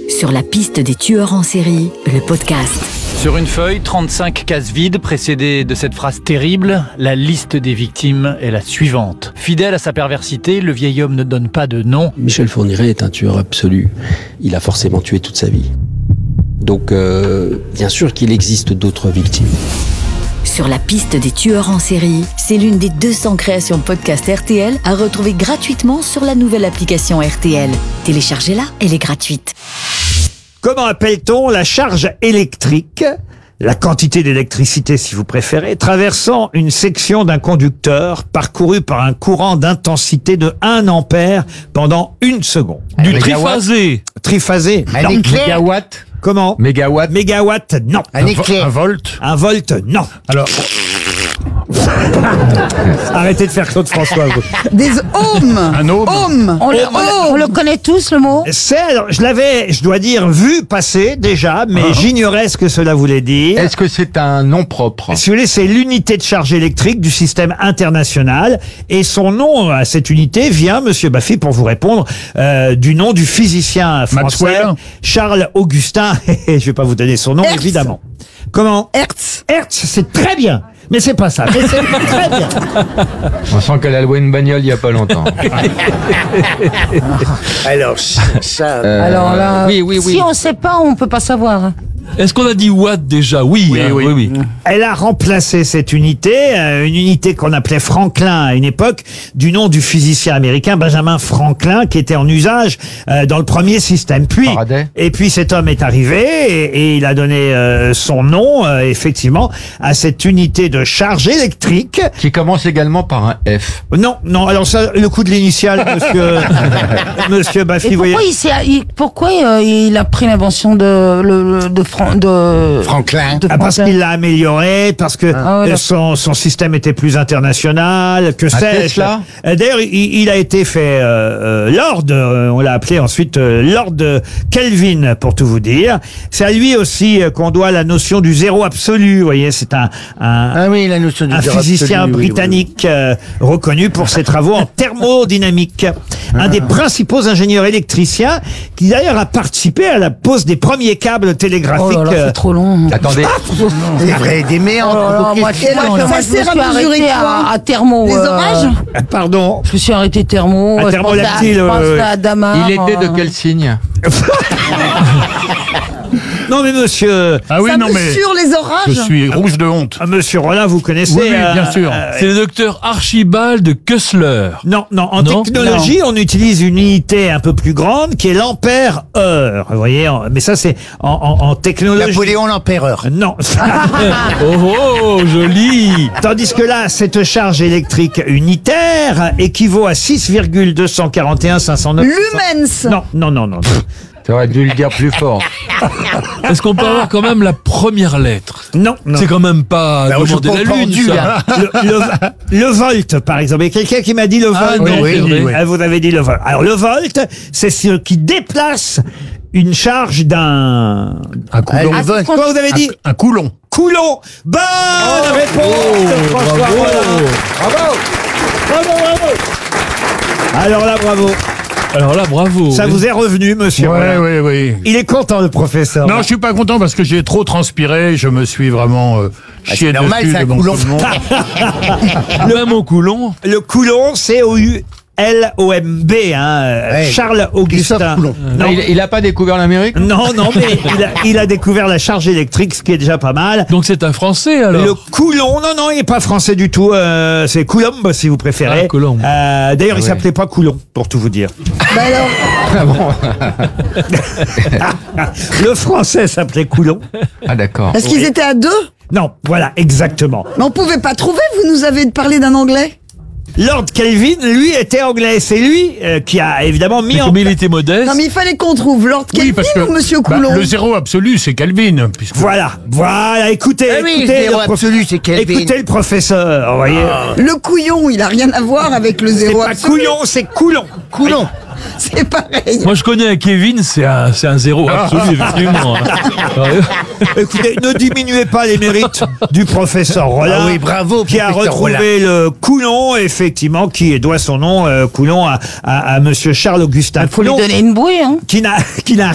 Sur la piste des tueurs en série, le podcast. Sur une feuille, 35 cases vides précédées de cette phrase terrible, la liste des victimes est la suivante. Fidèle à sa perversité, le vieil homme ne donne pas de nom. Michel Fourniret est un tueur absolu. Il a forcément tué toute sa vie. Donc, bien sûr qu'il existe d'autres victimes. Sur la piste des tueurs en série, c'est l'une des 200 créations podcast RTL à retrouver gratuitement sur la nouvelle application RTL. Téléchargez-la, elle est gratuite. Comment appelle-t-on la charge électrique, la quantité d'électricité si vous préférez, traversant une section d'un conducteur parcouru par un courant d'intensité de 1 ampère pendant 1 seconde? Du triphasé. Triphasé? Un Non. éclair. Mégawatt. Comment? Mégawatt. Mégawatt? Non. Un éclair. Un volt. Un volt? Non. Alors, Arrêtez de faire Claude François, vous. Des ohms. Un ohm. Ohm. On le connaît tous, le mot. Alors, je l'avais, je dois dire, vu passer déjà, mais j'ignorais ce que cela voulait dire. est-ce que c'est un nom propre? Si vous voulez, c'est l'unité de charge électrique du système international. Et son nom à cette unité vient, monsieur Baffy, pour vous répondre, du nom du physicien français, Maxwell. Charles Augustin. Et je vais pas vous donner son nom, Hertz. évidemment. Comment? Hertz. Hertz, c'est très bien. Mais c'est pas ça. Mais c'est très bien. On sent qu'elle a loué une bagnole il y a pas longtemps. Alors, ça. Alors là, oui. si on sait pas, on peut pas savoir. Est-ce qu'on a dit watt déjà? Oui, oui. Elle a remplacé cette unité, une unité qu'on appelait Franklin à une époque, du nom du physicien américain Benjamin Franklin, qui était en usage dans le premier système. Puis, Faraday. et puis cet homme est arrivé et il a donné son nom, effectivement, à cette unité de charge électrique. Qui commence également par un F. Non, alors ça, le coup de l'initiale, monsieur Baffy, Et vous voyez. pourquoi il a pris l'invention de Franklin. Parce qu'il l'a amélioré, parce que son système était plus international, que sais-je. Tesla. D'ailleurs, il a été fait Lord, on l'a appelé ensuite Lord Kelvin, pour tout vous dire. C'est à lui aussi qu'on doit la notion du zéro absolu. Vous voyez, c'est un Oui, la notion du un zéro physicien absolu, oui, britannique reconnu pour ses travaux en thermodynamique. Un des principaux ingénieurs électriciens qui d'ailleurs a participé à la pose des premiers câbles télégraphiques. Oh là là, c'est trop long. Attendez. C'est vrai, des méandres. Moi, Qu'est-ce je me suis arrêté à thermo. Les orages. Pardon. Je me suis arrêté thermo. À thermolactyle, Je pense à Damar. Il était de quel signe? Non mais monsieur, Ah oui, non mais Sur les orages. je suis rouge de honte. monsieur Rollin, vous connaissez. Oui, bien sûr. C'est le docteur Archibald Kessler. Non, en Non. technologie, on utilise une unité un peu plus grande qui est l'ampère-heure. Vous voyez, mais ça c'est en technologie. Napoléon l'empereur. Non. Oh, joli. Tandis que là, cette charge électrique unitaire équivaut à 6,241 509. Lumens. Non. T'aurais dû le dire plus fort. Est-ce qu'on peut avoir quand même la première lettre? Non. C'est quand même pas Bah, je demander suis la pas lune, pendu, ça. Le volt, par exemple. Il y a quelqu'un qui m'a dit le volt. Ah, non, oui, c'est vrai. oui. Ah, vous avez dit le volt. Alors, le volt, c'est ce qui déplace une charge d'un... Un coulon. Ah, le volt. Quoi vous avez dit? Un coulon. Coulomb. Bonne réponse de François Rollin. Bravo. Alors là, bravo. Ça vous est revenu, monsieur Rollin. Oui. Il est content, le professeur. Non, je suis pas content parce que j'ai trop transpiré. Je me suis vraiment chié c'est normal, dessus c'est un devant coulon. tout le monde. Même au Coulon. Le Coulomb, C-O-U-L-O-M-B, Ouais. Charles Augustin. Christophe Coulomb. Non, Il a pas découvert l'Amérique? non, mais il a découvert la charge électrique, ce qui est déjà pas mal. Donc c'est un Français, alors. Le Coulomb, non, il est pas français du tout. C'est Coulomb, si vous préférez. Ah, Coulomb. D'ailleurs, il s'appelait pas Coulomb, pour tout vous dire. Le français s'appelait Coulomb. Ah d'accord. Est-ce qu'ils étaient à deux? Non, voilà, exactement. Mais on pouvait pas trouver, vous nous avez parlé d'un anglais. Lord Kelvin, lui, était anglais. C'est lui qui a évidemment mis Mais en comme il était modeste. Non mais il fallait qu'on trouve Lord Kelvin ou Monsieur Coulomb. le zéro absolu, c'est Kelvin. Puisque... Voilà, écoutez, Ah oui, écoutez, zéro le absolu, c'est Kelvin. écoutez le professeur, vous voyez. Le couillon, il a rien à voir avec le C'est zéro pas absolu. couillon, c'est Coulomb. Coulon. C'est pareil. Moi, je connais un Kevin, c'est un zéro absolu, effectivement. Écoutez, ne diminuez pas les mérites du professeur Rollin. Ah oui, bravo, qui a professeur retrouvé le Coulon, effectivement, qui doit son nom, Coulon, à monsieur Charles Augustin Faut lui Coulon, donner une bouée, hein. qui n'a